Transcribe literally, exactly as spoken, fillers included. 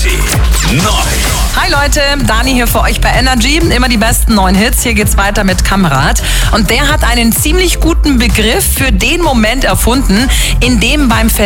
Energy neu. Hi Leute, Dani hier für euch bei Energy. Immer die besten neuen Hits. Hier geht's weiter mit Kamerad. Und der hat einen ziemlich guten Begriff für den Moment erfunden, in dem beim